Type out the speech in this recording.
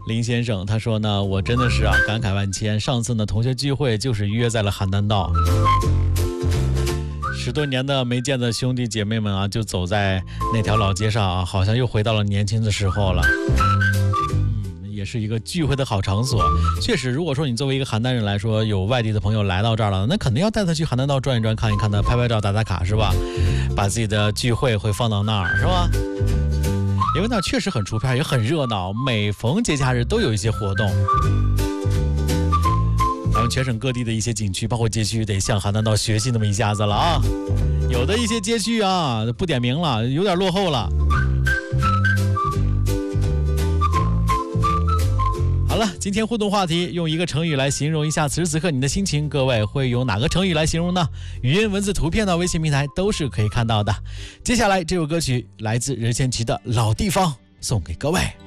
林先生他说呢，我真的是感慨万千。上次呢同学聚会就是约在了邯郸道，10多年的没见的兄弟姐妹们就走在那条老街上好像又回到了年轻的时候了。也是一个聚会的好场所。确实，如果说你作为一个邯郸人来说，有外地的朋友来到这儿了，那肯定要带他去邯郸道转一转、看一看的，拍拍照、打打卡，是吧？把自己的聚会会放到那儿，是吧？因为那确实很出片，也很热闹，每逢节假日都有一些活动。咱们全省各地的一些景区，包括街区，得向邯郸道学习那么一下子了啊！有的一些街区不点名了，有点落后了。好了，今天互动话题用一个成语来形容一下此时此刻你的心情，各位会用哪个成语来形容呢？语音、文字、图片的微信平台都是可以看到的。接下来这首歌曲来自任贤齐的《老地方》，送给各位。